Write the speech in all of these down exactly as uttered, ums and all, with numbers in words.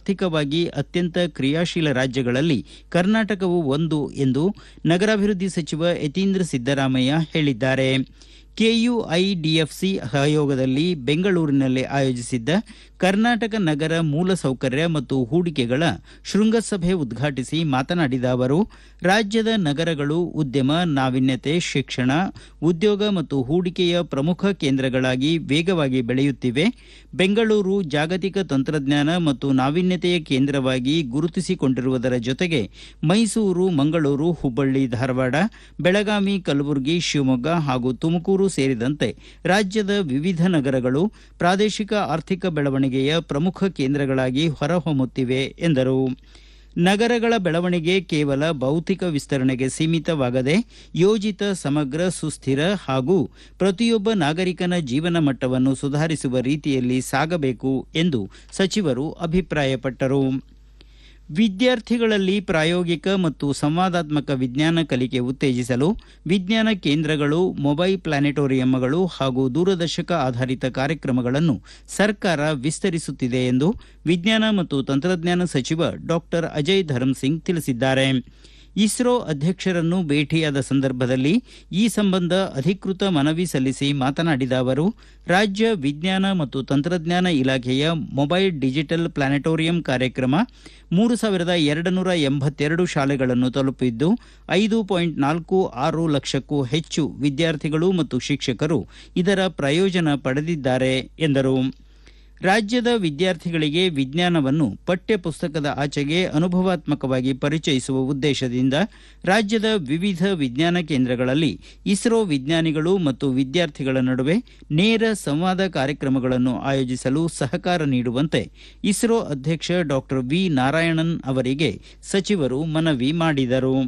ಆರ್ಥಿಕವಾಗಿ ಅತ್ಯಂತ ಕ್ರಿಯಾಶೀಲ ರಾಜ್ಯಗಳಲ್ಲಿ ಕರ್ನಾಟಕವು ಒಂದು ಎಂದು ನಗರಾಭಿವೃದ್ಧಿ ಸಚಿವ ಯತೀಂದ್ರ ಸಿದ್ದರಾಮಯ್ಯ ಹೇಳಿದ್ದಾರೆ. ಕೆಯುಐಡಿಎಫ್ಸಿ ಸಹಯೋಗದಲ್ಲಿ ಬೆಂಗಳೂರಿನಲ್ಲಿ ಆಯೋಜಿಸಿದ್ದ ಕರ್ನಾಟಕ ನಗರ ಮೂಲಸೌಕರ್ಯ ಮತ್ತು ಹೂಡಿಕೆಗಳ ಶೃಂಗಸಭೆ ಉದ್ಘಾಟಿಸಿ ಮಾತನಾಡಿದ ಅವರು, ರಾಜ್ಯದ ನಗರಗಳು ಉದ್ಯಮ, ನಾವೀನ್ಯತೆ, ಶಿಕ್ಷಣ, ಉದ್ಯೋಗ ಮತ್ತು ಹೂಡಿಕೆಯ ಪ್ರಮುಖ ಕೇಂದ್ರಗಳಾಗಿ ವೇಗವಾಗಿ ಬೆಳೆಯುತ್ತಿವೆ. ಬೆಂಗಳೂರು ಜಾಗತಿಕ ತಂತ್ರಜ್ಞಾನ ಮತ್ತು ನಾವೀನ್ಯತೆಯ ಕೇಂದ್ರವಾಗಿ ಗುರುತಿಸಿಕೊಂಡಿರುವುದರ ಜೊತೆಗೆ ಮೈಸೂರು, ಮಂಗಳೂರು, ಹುಬ್ಬಳ್ಳಿ, ಧಾರವಾಡ, ಬೆಳಗಾವಿ, ಕಲಬುರಗಿ, ಶಿವಮೊಗ್ಗ ಹಾಗೂ ತುಮಕೂರು ಸೇರಿದಂತೆ ರಾಜ್ಯದ ವಿವಿಧ ನಗರಗಳು ಪ್ರಾದೇಶಿಕ ಆರ್ಥಿಕ ಬೆಳವಣಿಗೆಯ ಪ್ರಮುಖ ಕೇಂದ್ರಗಳಾಗಿ ಹೊರಹೊಮ್ಮುತ್ತಿವೆ ಎಂದರು. ನಗರಗಳ ಬೆಳವಣಿಗೆ ಕೇವಲ ಭೌತಿಕ ವಿಸ್ತರಣೆಗೆ ಸೀಮಿತವಾಗದೆ ಯೋಜಿತ, ಸಮಗ್ರ, ಸುಸ್ಥಿರ ಹಾಗೂ ಪ್ರತಿಯೊಬ್ಬ ನಾಗರಿಕನ ಜೀವನ ಮಟ್ಟವನ್ನು ಸುಧಾರಿಸುವ ರೀತಿಯಲ್ಲಿ ಸಾಗಬೇಕು ಎಂದು ಸಚಿವರು ಅಭಿಪ್ರಾಯಪಟ್ಟರು. ವಿದ್ಯಾರ್ಥಿಗಳಲ್ಲಿ ಪ್ರಾಯೋಗಿಕ ಮತ್ತು ಸಂವಾದಾತ್ಮಕ ವಿಜ್ಞಾನ ಕಲಿಕೆ ಉತ್ತೇಜಿಸಲು ವಿಜ್ಞಾನ ಕೇಂದ್ರಗಳು, ಮೊಬೈಲ್ ಪ್ಲಾನೆಟೋರಿಯಂಗಳು ಹಾಗೂ ದೂರದರ್ಶಕ ಆಧಾರಿತ ಕಾರ್ಯಕ್ರಮಗಳನ್ನು ಸರ್ಕಾರ ವಿಸ್ತರಿಸುತ್ತಿದೆ ಎಂದು ವಿಜ್ಞಾನ ಮತ್ತು ತಂತ್ರಜ್ಞಾನ ಸಚಿವ ಡಾಕ್ಟರ್ ಅಜಯ್ ಧರ್ಮಸಿಂಗ್ ತಿಳಿಸಿದ್ದಾರೆ. ಇಸ್ರೋ ಅಧ್ಯಕ್ಷರನ್ನು ಭೇಟಿಯಾದ ಸಂದರ್ಭದಲ್ಲಿ ಈ ಸಂಬಂಧ ಅಧಿಕೃತ ಮನವಿ ಸಲ್ಲಿಸಿ ಮಾತನಾಡಿದ ಅವರು, ರಾಜ್ಯ ವಿಜ್ಞಾನ ಮತ್ತು ತಂತ್ರಜ್ಞಾನ ಇಲಾಖೆಯ ಮೊಬೈಲ್ ಡಿಜಿಟಲ್ ಪ್ಲಾನೆಟೋರಿಯಂ ಕಾರ್ಯಕ್ರಮ ಮೂರು ಸಾವಿರದ ಎರಡು ನೂರ ಎಂಬತ್ತೆರಡು ಶಾಲೆಗಳನ್ನು ತಲುಪಿದ್ದು ಐದು ಪಾಯಿಂಟ್ ನಾಲ್ಕು ಆರು ಲಕ್ಷಕ್ಕೂ ಹೆಚ್ಚು ವಿದ್ಯಾರ್ಥಿಗಳು ಮತ್ತು ಶಿಕ್ಷಕರು ಇದರ ಪ್ರಯೋಜನ ಪಡೆದಿದ್ದಾರೆ ಎಂದರು. ರಾಜ್ಯದ ವಿದ್ಯಾರ್ಥಿಗಳಿಗೆ ವಿಜ್ಞಾನವನ್ನು ಪಠ್ಯ ಪುಸ್ತಕದ ಆಚೆಗೆ ಅನುಭವಾತ್ಮಕವಾಗಿ ಪರಿಚಯಿಸುವ ಉದ್ದೇಶದಿಂದ ರಾಜ್ಯದ ವಿವಿಧ ವಿಜ್ಞಾನ ಕೇಂದ್ರಗಳಲ್ಲಿ ಇಸ್ರೋ ವಿಜ್ಞಾನಿಗಳು ಮತ್ತು ವಿದ್ಯಾರ್ಥಿಗಳ ನಡುವೆ ನೇರ ಸಂವಾದ ಕಾರ್ಯಕ್ರಮಗಳನ್ನು ಆಯೋಜಿಸಲು ಸಹಕಾರ ನೀಡುವಂತೆ ಇಸ್ರೋ ಅಧ್ಯಕ್ಷ ಡಾಕ್ಟರ್ ವಿ ನಾರಾಯಣನ್ ಅವರಿಗೆ ಸಚಿವರು ಮನವಿ ಮಾಡಿದರು.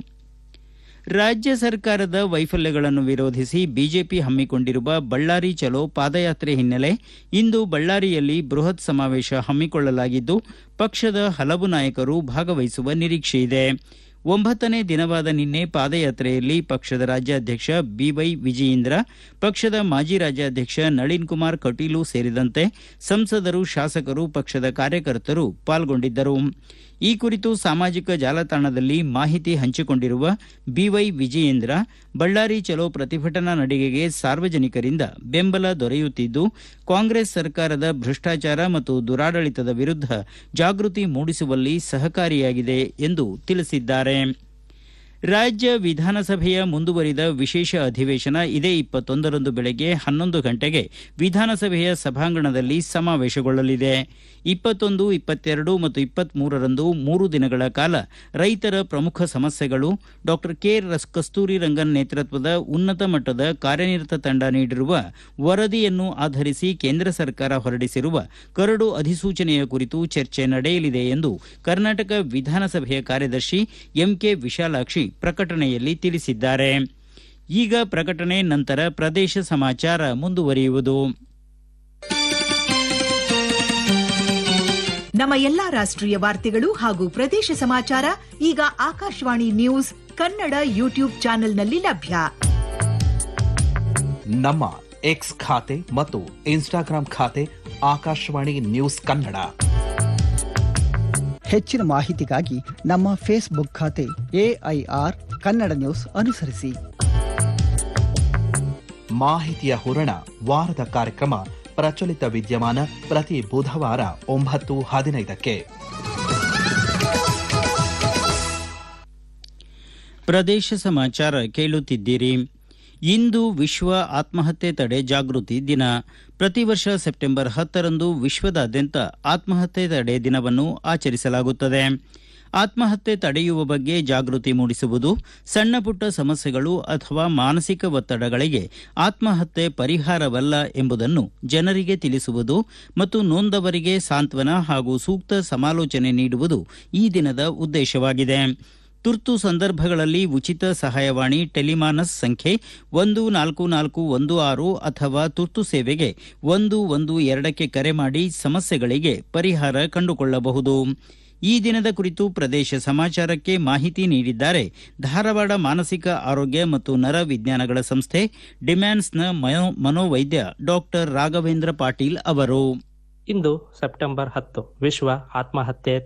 ರಾಜ್ಯ ಸರ್ಕಾರದ ವೈಫಲ್ಯಗಳನ್ನು ವಿರೋಧಿಸಿ ಬಿಜೆಪಿ ಹಮ್ಮಿಕೊಂಡಿರುವ ಬಳ್ಳಾರಿ ಚಲೋ ಪಾದಯಾತ್ರೆ ಹಿನ್ನೆಲೆ ಇಂದು ಬಳ್ಳಾರಿಯಲ್ಲಿ ಬೃಹತ್ ಸಮಾವೇಶ ಹಮ್ಮಿಕೊಳ್ಳಲಾಗಿದ್ದು ಪಕ್ಷದ ಹಲವು ನಾಯಕರು ಭಾಗವಹಿಸುವ ನಿರೀಕ್ಷೆಯಿದೆ. ಒಂಬತ್ತನೇ ದಿನವಾದ ನಿನ್ನೆ ಪಾದಯಾತ್ರೆಯಲ್ಲಿ ಪಕ್ಷದ ರಾಜ್ಯಾಧ್ಯಕ್ಷ ಬಿವೈ ವಿಜಯೇಂದ್ರ, ಪಕ್ಷದ ಮಾಜಿ ರಾಜ್ಯಾಧ್ಯಕ್ಷ ನಳಿನ್ ಕುಮಾರ್ ಕಟೀಲು ಸೇರಿದಂತೆ ಸಂಸದರು, ಶಾಸಕರು, ಪಕ್ಷದ ಕಾರ್ಯಕರ್ತರು ಪಾಲ್ಗೊಂಡಿದ್ದರು. ಈ ಕುರಿತು ಸಾಮಾಜಿಕ ಜಾಲತಾಣದಲ್ಲಿ ಮಾಹಿತಿ ಹಂಚಿಕೊಂಡಿರುವ ಬಿವೈ ವಿಜಯೇಂದ್ರ, ಬಳ್ಳಾರಿ ಚಲೋ ಪ್ರತಿಭಟನಾ ನಡಿಗೆಗೆ ಸಾರ್ವಜನಿಕರಿಂದ ಬೆಂಬಲ ದೊರೆಯುತ್ತಿದ್ದು ಕಾಂಗ್ರೆಸ್ ಸರ್ಕಾರದ ಭ್ರಷ್ಟಾಚಾರ ಮತ್ತು ದುರಾಡಳಿತದ ವಿರುದ್ಧ ಜಾಗೃತಿ ಮೂಡಿಸುವಲ್ಲಿ ಸಹಕಾರಿಯಾಗಿದೆ ಎಂದು ತಿಳಿಸಿದ್ದಾರೆ. ರಾಜ್ಯ ವಿಧಾನಸಭೆಯ ಮುಂದುವರಿದ ವಿಶೇಷ ಅಧಿವೇಶನ ಇದೇ ಇಪ್ಪತ್ತೊಂದರಂದು ಬೆಳಗ್ಗೆ ಹನ್ನೊಂದು ಗಂಟೆಗೆ ವಿಧಾನಸಭೆಯ ಸಭಾಂಗಣದಲ್ಲಿ ಸಮಾವೇಶಗೊಳ್ಳಲಿದೆ. ಇಪ್ಪತ್ತೊಂದು, ಇಪ್ಪತ್ತೆರಡು ಮತ್ತು ಇಪ್ಪತ್ಮೂರರಂದು ಮೂರು ದಿನಗಳ ಕಾಲ ರೈತರ ಪ್ರಮುಖ ಸಮಸ್ಯೆಗಳು ಡಾಕ್ಟರ್ ಕೆ ಕಸ್ತೂರಿ ರಂಗನ್ ನೇತೃತ್ವದ ಉನ್ನತ ಮಟ್ಟದ ಕಾರ್ಯನಿರತ ತಂಡ ನೀಡಿರುವ ವರದಿಯನ್ನು ಆಧರಿಸಿ ಕೇಂದ್ರ ಸರ್ಕಾರ ಹೊರಡಿಸಿರುವ ಕರಡು ಅಧಿಸೂಚನೆಯ ಕುರಿತು ಚರ್ಚೆ ನಡೆಯಲಿದೆ ಎಂದು ಕರ್ನಾಟಕ ವಿಧಾನಸಭೆಯ ಕಾರ್ಯದರ್ಶಿ ಎಂಕೆ ವಿಶಾಲಾಕ್ಷಿ ಪ್ರಕಟಣೆಯಲ್ಲಿ ತಿಳಿಸಿದ್ದಾರೆ. ಈಗ ಪ್ರಕಟಣೆ ನಂತರ ಪ್ರದೇಶ ಸಮಾಚಾರ ಮುಂದುವರಿಯುವುದು. ನಮ್ಮ ಎಲ್ಲಾ ರಾಷ್ಟ್ರೀಯ ವಾರ್ತೆಗಳು ಹಾಗೂ ಪ್ರದೇಶ ಸಮಾಚಾರ ಈಗ ಆಕಾಶವಾಣಿ ನ್ಯೂಸ್ ಕನ್ನಡ ಯೂಟ್ಯೂಬ್ ಚಾನೆಲ್ನಲ್ಲಿ ಲಭ್ಯ. ನಮ್ಮ ಎಕ್ಸ್ ಖಾತೆ ಮತ್ತು ಇನ್ಸ್ಟಾಗ್ರಾಂ ಖಾತೆ ಆಕಾಶವಾಣಿ ನ್ಯೂಸ್ ಕನ್ನಡ. ಹೆಚ್ಚಿನ ಮಾಹಿತಿಗಾಗಿ ನಮ್ಮ ಫೇಸ್ಬುಕ್ ಖಾತೆ ಎಐಆರ್ ಕನ್ನಡ ನ್ಯೂಸ್ ಅನುಸರಿಸಿ. ಮಾಹಿತಿಯ ಹೂರಣ ವಾರದ ಕಾರ್ಯಕ್ರಮ ಪ್ರಚಲಿತ ವಿದ್ಯಮಾನ ಪ್ರತಿ ಬುಧವಾರ ಒಂಬತ್ತು ಹದಿನೈದಕ್ಕೆ. ಪ್ರದೇಶ ಸಮಾಚಾರ ಕೇಳುತ್ತಿದ್ದೀರಿ. ಇಂದು ವಿಶ್ವ ಆತ್ಮಹತ್ಯೆ ತಡೆ ಜಾಗೃತಿ ದಿನ. ಪ್ರತಿ ವರ್ಷ ಸೆಪ್ಟೆಂಬರ್ ಹತ್ತರಂದು ವಿಶ್ವದಾದ್ಯಂತ ಆತ್ಮಹತ್ಯೆ ತಡೆ ದಿನವನ್ನು ಆಚರಿಸಲಾಗುತ್ತದೆ. ಆತ್ಮಹತ್ಯೆ ತಡೆಯುವ ಬಗ್ಗೆ ಜಾಗೃತಿ ಮೂಡಿಸುವುದು, ಸಣ್ಣ ಪುಟ್ಟ ಸಮಸ್ಯೆಗಳು ಅಥವಾ ಮಾನಸಿಕ ಒತ್ತಡಗಳಿಗೆ ಆತ್ಮಹತ್ಯೆ ಪರಿಹಾರವಲ್ಲ ಎಂಬುದನ್ನು ಜನರಿಗೆ ತಿಳಿಸುವುದು ಮತ್ತು ನೊಂದವರಿಗೆ ಸಾಂತ್ವನ ಹಾಗೂ ಸೂಕ್ತ ಸಮಾಲೋಚನೆ ನೀಡುವುದು ಈ ದಿನದ ಉದ್ದೇಶವಾಗಿದೆ. ತುರ್ತು ಸಂದರ್ಭಗಳಲ್ಲಿ ಉಚಿತ ಸಹಾಯವಾಣಿ ಟೆಲಿಮಾನಸ್ ಸಂಖ್ಯೆ ಒಂದು ನಾಲ್ಕು ನಾಲ್ಕು ಒಂದು ಆರು ಅಥವಾ ತುರ್ತು ಸೇವೆಗೆ ಒಂದು ಒಂದು ಎರಡಕ್ಕೆ ಕರೆ ಮಾಡಿ ಸಮಸ್ಯೆಗಳಿಗೆ ಪರಿಹಾರ ಕಂಡುಕೊಳ್ಳಬಹುದು. ಈ ದಿನದ ಕುರಿತು ಪ್ರದೇಶ ಸಮಾಚಾರಕ್ಕೆ ಮಾಹಿತಿ ನೀಡಿದ್ದಾರೆ ಧಾರವಾಡ ಮಾನಸಿಕ ಆರೋಗ್ಯ ಮತ್ತು ನರ ವಿಜ್ಞಾನಗಳ ಸಂಸ್ಥೆ ಡಿಮ್ಯಾನ್ಸ್ನ ಮನೋವೈದ್ಯ ಡಾಕ್ಟರ್ ರಾಘವೇಂದ್ರ ಪಾಟೀಲ್ ಅವರು. ಇಂದು ಸೆಪ್ಟೆಂಬರ್ ಹತ್ತು ವಿಶ್ವ ಆತ್ಮಹತ್ಯೆ